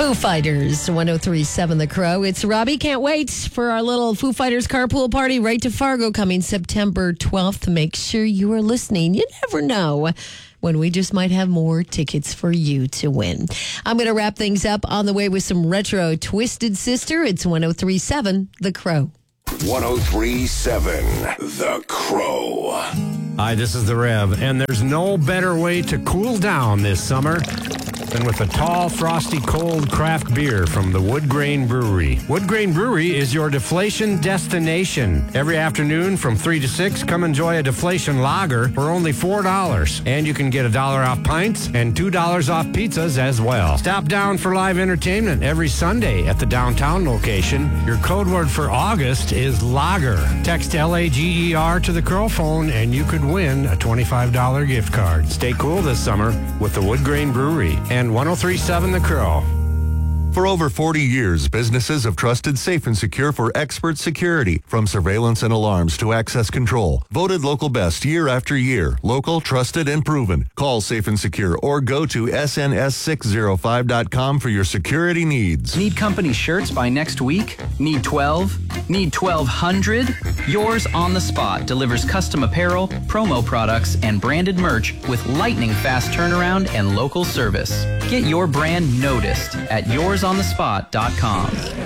Foo Fighters, 103.7 The Crow. It's Robbie. Can't wait for our little Foo Fighters carpool party right to Fargo coming September 12th. Make sure you are listening. You never know when we just might have more tickets for you to win. I'm going to wrap things up on the way with some retro Twisted Sister. It's 103.7 The Crow. 103.7 The Crow. Hi, this is the Rev, and there's no better way to cool down this summer than with a tall, frosty, cold craft beer from the Wood Grain Brewery. Wood Grain Brewery is your deflation destination. Every afternoon from 3 to 6, come enjoy a deflation lager for only $4. And you can get $1 off pints and $2 off pizzas as well. Stop down for live entertainment every Sunday at the downtown location. Your code word for August is lager. Text LAGER to the Crow phone and you could win a $25 gift card. Stay cool this summer with the Wood Grain Brewery and 103.7 The Crow. For over 40 years, businesses have trusted Safe and Secure for expert security, from surveillance and alarms to access control. Voted local best year after year. Local, trusted, and proven. Call Safe and Secure or go to sns605.com for your security needs. Need company shirts by next week? Need 12? Need 1,200? Yours on the Spot delivers custom apparel, promo products, and branded merch with lightning fast turnaround and local service. Get your brand noticed at yoursonthespot.com.